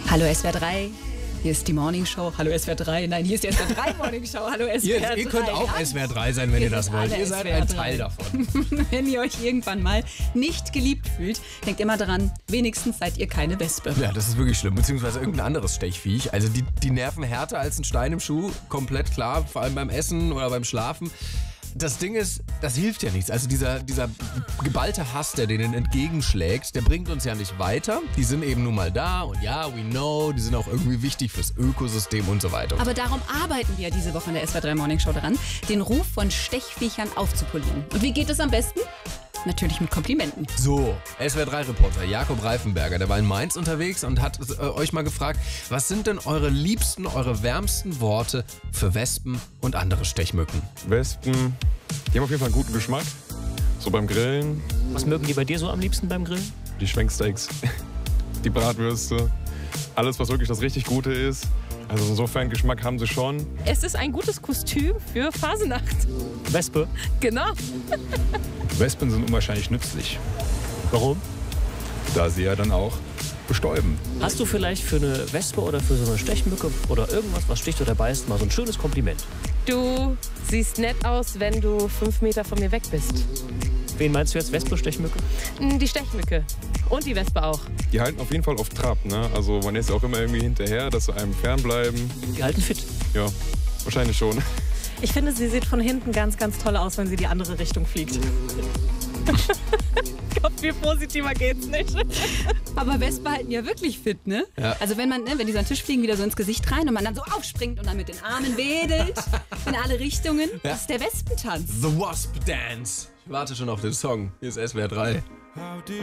Hallo SWR 3, hier ist die Morning Show. Hallo SWR 3, nein, hier ist die SWR 3 Morning Show. Hallo SWR 3. Ihr könnt auch SWR 3 sein, wenn ihr das wollt. Ihr seid ein Teil davon. Wenn ihr euch irgendwann mal nicht geliebt fühlt, denkt immer dran, wenigstens seid ihr keine Wespe. Ja, das ist wirklich schlimm. Beziehungsweise irgendein anderes Stechviech. Also die nerven härter als ein Stein im Schuh. Komplett klar, vor allem beim Essen oder beim Schlafen. Das Ding ist, das hilft ja nichts. Also dieser geballte Hass, der denen entgegenschlägt, der bringt uns ja nicht weiter. Die sind eben nun mal da und ja, we know, die sind auch irgendwie wichtig fürs Ökosystem und so weiter. Aber darum arbeiten wir diese Woche in der SWR 3 Morning Show daran, den Ruf von Stechviechern aufzupolieren. Und wie geht es am besten? Natürlich mit Komplimenten. So, SWR3-Reporter Jakob Reifenberger, der war in Mainz unterwegs und hat euch mal gefragt, was sind denn eure liebsten, eure wärmsten Worte für Wespen und andere Stechmücken? Wespen, die haben auf jeden Fall einen guten Geschmack. So beim Grillen, Was mögen die bei dir so am liebsten beim Grillen? die Schwenksteaks, die Bratwürste, alles, was wirklich das richtig Gute ist. Also insofern Geschmack haben sie schon. Es ist ein gutes Kostüm für Fasenacht. Wespe. Genau. Wespen sind unwahrscheinlich nützlich, Warum? da sie ja dann auch bestäuben. Hast du vielleicht für eine Wespe oder für so eine Stechmücke oder irgendwas, was sticht oder beißt, mal so ein schönes Kompliment? Du siehst nett aus, wenn du 5 Meter von mir weg bist. Wen meinst du jetzt, Wespe, Stechmücke? Die Stechmücke. Und die Wespe auch. Die halten auf jeden Fall auf Trab, ne? Also man ist auch immer irgendwie hinterher, dass sie einem fernbleiben. Die halten fit. Ja, wahrscheinlich schon. Ich finde, sie sieht von hinten ganz, ganz toll aus, wenn sie die andere Richtung fliegt. Ich glaube, viel positiver geht's nicht. Aber Wespen halten ja wirklich fit, ne? Ja. Also wenn die so an den Tisch fliegen, wieder so ins Gesicht rein und man dann so aufspringt und dann mit den Armen wedelt in alle Richtungen. Ja. Das ist der Wespentanz. The Wasp Dance. Ich warte schon auf den Song. Hier ist SWR 3.